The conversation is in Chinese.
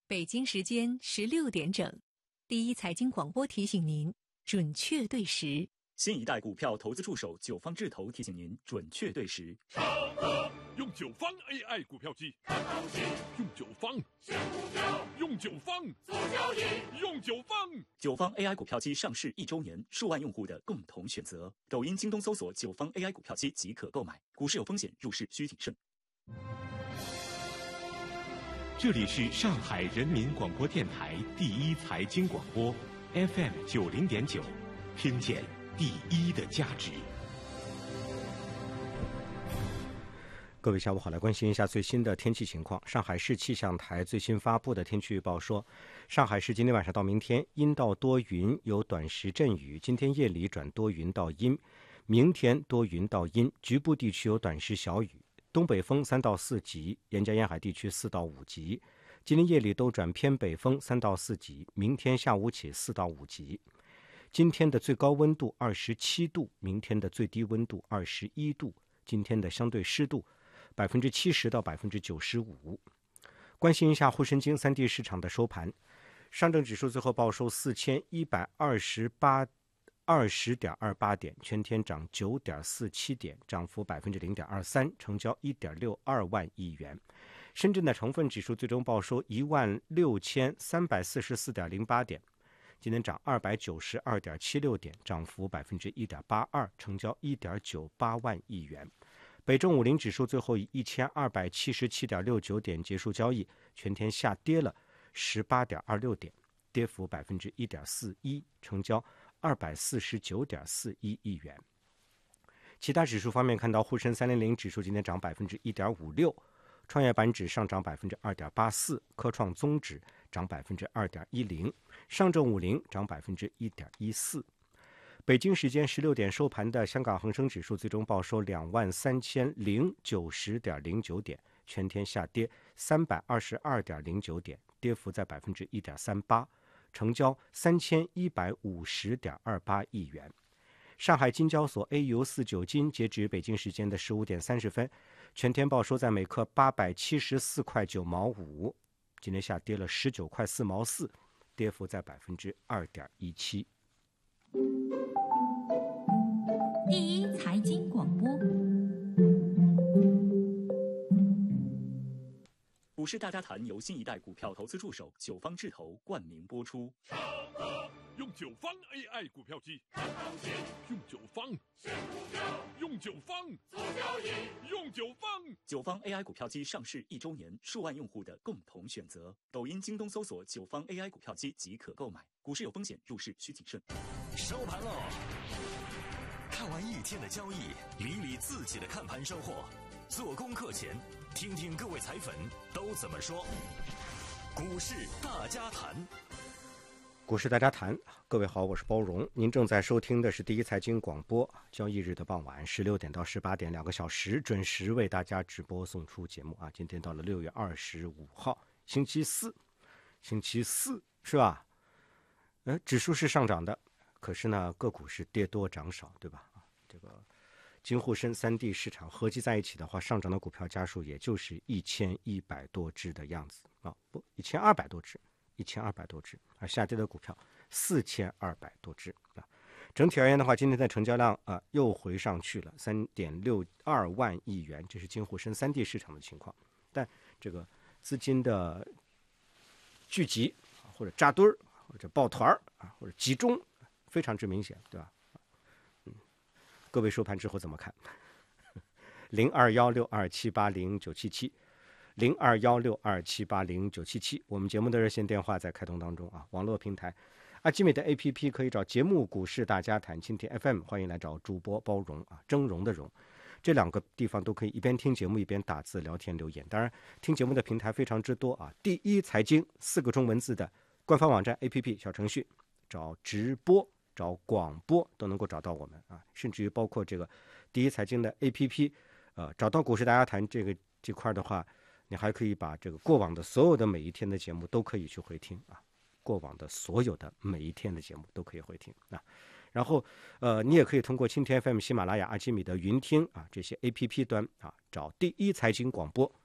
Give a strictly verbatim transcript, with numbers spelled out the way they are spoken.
北京时间十六点整，第一财经广播提醒您准确对时。 新一代股票投资助手九方智投提醒您准确对时。 上课用九方 A I 股票机，看东西用九方选股票，用九方做交易，用九方。 九方 A I 股票机上市一周年，数万用户的共同选择。抖音、京东搜索九方 A I 股票机即可购买。股市有风险，入市需谨慎。 这里是上海人民广播电台第一财经广播 F M 九零点九，听见第一的价值。 各位下午好，来关心一下最新的天气情况。上海市气象台最新发布的天气预报说，上海市今天晚上到明天阴到多云，有短时阵雨，今天夜里转多云到阴，明天多云到阴，局部地区有短时小雨，东北风三到四级，沿江沿海地区四到五级。今天夜里都转偏北风三到四级，明天下午起四到五级。今天的最高温度二十七度，明天的最低温度二十一度。今天的相对湿度百分之七十到百分之九十五。关心一下沪深京三地市场的收盘，上证指数最后报收四千一百二十八二十点二八点，全天涨九点四七点，涨幅百分之零点二三，成交一点六二万亿元。深圳的成分指数最终报收一万六千三百四十四点零八点，今天涨二百九十二点七六点，涨幅百分之一点八二，成交一点九八万亿元。北证五零指数最后以一千二百七十七点六九点结束交易，全天下跌了十八点二六点，跌幅百分之一点四一，成交二百四十九点四一亿元。其他指数方面，看到沪深三零零指数今天涨百分之一点五六，创业板指上涨百分之二点八四，科创综指涨百分之二点一零，上证五零涨百分之一点一四。北京时间十六点收盘的香港恒生指数最终报收两万三千零九十点零九点，全天下跌三百二十二点零九点，跌幅在百分之一点三八，成交三千一百五十点二八亿元。上海金交所 A 油四九金截止北京时间的十五点三十分，全天报收在每克八百七十四块九毛五，今天下跌了十九块四毛四，跌幅在百分之二点一七。 第一财经广播， 股市大家谈由新一代股票投资助手九方智投冠名播出。 上课用九方 A I 股票机，看东西用九方选股票，用九方做交易，用九方。 九方 A I 股票机上市一周年，数万用户的共同选择。抖音、京东搜索九方 A I 股票机即可购买。股市有风险，入市需谨慎。 收盘喽！看完一天的交易，理理自己的看盘收获。做功课前，听听各位财粉都怎么说。股市大家谈。 股市大家谈，各位好，我是包荣。您正在收听的是第一财经广播，交易日的傍晚十六点到十八点，两个小时准时为大家直播送出节目啊。今天到了六月二十五号，星期四，星期四是吧？呃，指数是上涨的，可是呢，个股是跌多涨少，对吧？这个京沪深三地市场合计在一起的话，上涨的股票家数也就是一千一百多只的样子啊，不，一千二百多只。一千二百多只，而下跌的股票四千二百多只啊。整体而言的话，今天的成交量啊又回上去了三点六二万亿元，这是京沪深三地市场的情况。但这个资金的聚集或者扎堆儿或者抱团啊或者集中非常之明显，对吧？嗯，各位收盘之后怎么看？零二幺六二七八零九七七。零二幺六二七八零九七七，我们节目的热线电话在开通当中啊。网络平台阿基美的 A P P 可以找节目股市大家谈蜻蜓 F M， 欢迎来找主播包容啊，峥嵘的嵘，这两个地方都可以一边听节目一边打字聊天留言。当然，听节目的平台非常之多啊，第一财经四个中文字的官方网站 A P P 小程序，找直播找广播都能够找到我们啊，甚至于包括这个第一财经的 A P P， 呃，找到股市大家谈这个这块的话。你还可以把这个过往的所有的每一天的节目都可以去回听啊，过往的所有的每一天的节目都可以回听啊。然后呃，你也可以通过蜻蜓 F M、喜马拉雅、阿基米德云听啊这些 A P P 端啊，找第一财经广播